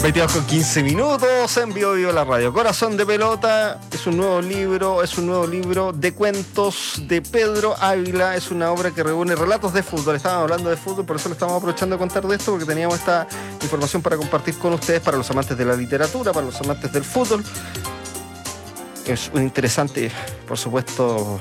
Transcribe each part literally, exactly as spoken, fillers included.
veintidós con quince minutos en Vivo Vivo la Radio. Corazón de Pelota es un nuevo libro, es un nuevo libro de cuentos de Pedro Ávila. Es una obra que reúne relatos de fútbol. Estábamos hablando de fútbol, por eso le estamos aprovechando a contar de esto, porque teníamos esta información para compartir con ustedes, para los amantes de la literatura, para los amantes del fútbol. Es un interesante, por supuesto,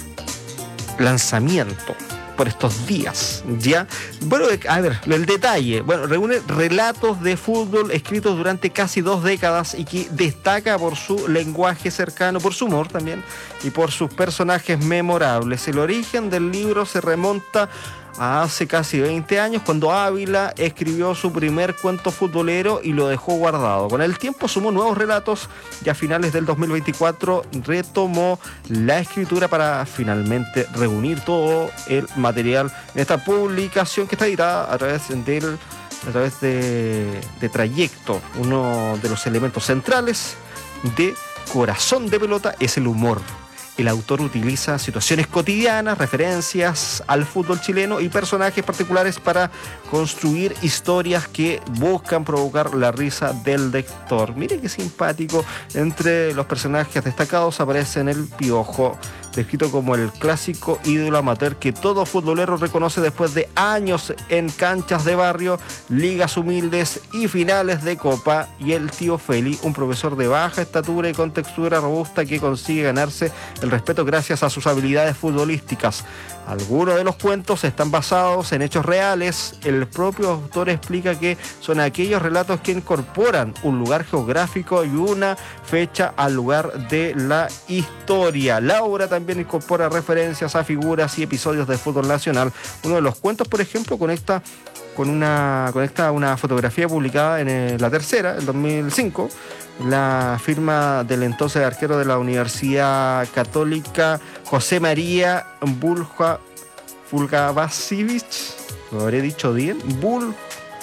lanzamiento por estos días, ¿ya? Bueno, a ver, el detalle. Bueno, reúne relatos de fútbol escritos durante casi dos décadas y que destaca por su lenguaje cercano, por su humor también y por sus personajes memorables. El origen del libro se remonta a hace casi veinte años, cuando Ávila escribió su primer cuento futbolero y lo dejó guardado. Con el tiempo sumó nuevos relatos y a finales del dos mil veinticuatro retomó la escritura para finalmente reunir todo el material en esta publicación que está editada a través del a través de, de Trayecto. Uno de los elementos centrales de Corazón de Pelota es el humor. El autor utiliza situaciones cotidianas, referencias al fútbol chileno y personajes particulares para construir historias que buscan provocar la risa del lector. Mire qué simpático. Entre los personajes destacados aparecen el Piojo, descrito como el clásico ídolo amateur que todo futbolero reconoce después de años en canchas de barrio, ligas humildes y finales de Copa, y el tío Feli, un profesor de baja estatura y con textura robusta que consigue ganarse el respeto gracias a sus habilidades futbolísticas. Algunos de los cuentos están basados en hechos reales. El propio autor explica que son aquellos relatos que incorporan un lugar geográfico y una fecha al lugar de la historia. La obra también incorpora referencias a figuras y episodios del fútbol nacional. Uno de los cuentos, por ejemplo, conecta con una, conecta una fotografía publicada en La Tercera, en dos mil cinco, la firma del entonces arquero de la Universidad Católica, José María Bulja Bulgabasic, lo habré dicho bien, Bul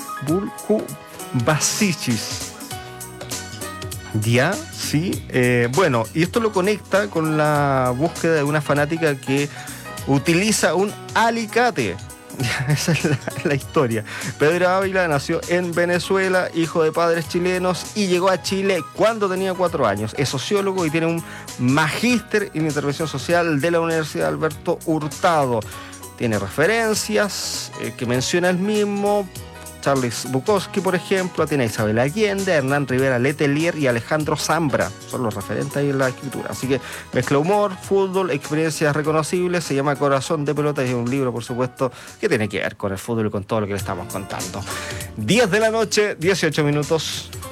Buljubasic. Ya, sí. Eh, bueno, y esto lo conecta con la búsqueda de una fanática que utiliza un alicate. Esa es la, la historia. Pedro Ávila nació en Venezuela, hijo de padres chilenos, y llegó a Chile cuando tenía cuatro años. Es sociólogo y tiene un magíster en intervención social de la Universidad Alberto Hurtado. Tiene referencias eh, que menciona él mismo. Charles Bukowski, por ejemplo, tiene a Isabel Allende, Hernán Rivera Letelier y Alejandro Zambra. Son los referentes ahí en la escritura. Así que mezcla humor, fútbol, experiencias reconocibles. Se llama Corazón de Pelota y es un libro, por supuesto, que tiene que ver con el fútbol y con todo lo que le estamos contando. diez de la noche, dieciocho minutos.